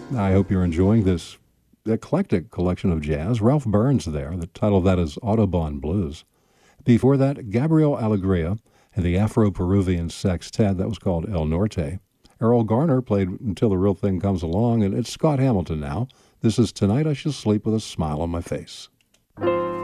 I hope you're enjoying this eclectic collection of jazz. Ralph Burns there. The title of that is Audubon Blues. Before that, Gabriel Alegria and the Afro-Peruvian Sextet. That was called El Norte. Errol Garner played Until the Real Thing Comes Along, and it's Scott Hamilton now. This is Tonight I Shall Sleep with a Smile on My Face.